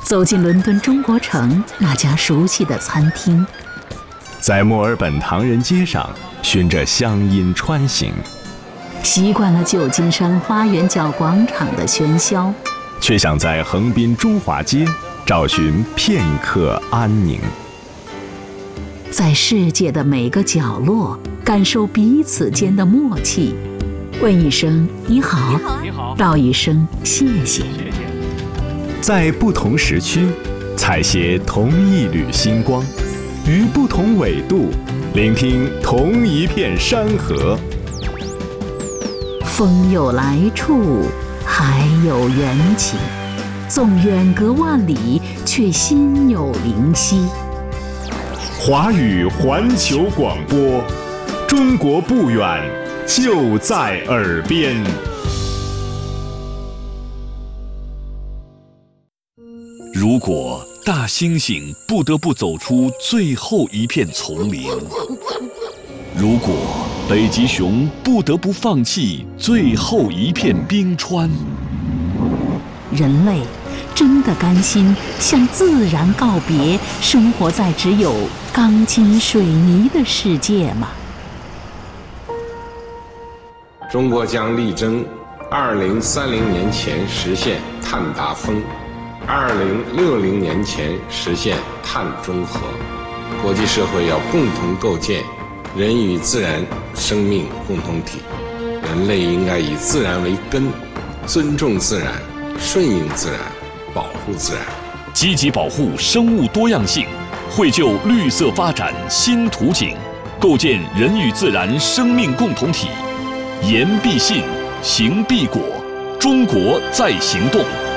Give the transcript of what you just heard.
走进伦敦中国城那家熟悉的餐厅， 在墨尔本唐人街上循着乡音穿行， 习惯了旧金山花园角广场的喧嚣， 却想在横滨中华街找寻片刻安宁。 在世界的每个角落感受彼此间的默契，问一声你好，道一声谢谢。 在不同时区采撷同一缕星光，于不同纬度聆听同一片山河。 风有来处，海有缘起，纵远隔万里，却心有灵犀。 华语环球广播，中国不远，就在耳边。 如果大猩猩不得不走出最后一片丛林，如果北极熊不得不放弃最后一片冰川， 人类真的甘心向自然告别，生活在只有钢筋水泥的世界吗？ 中国将力争2030年前实现碳达峰，2060年前实现碳中和。国际社会要共同构建人与自然生命共同体，人类应该以自然为根，尊重自然，顺应自然，保护自然， 积极保护生物多样性，绘就绿色发展新图景，构建人与自然生命共同体。言必信，行必果，中国在行动。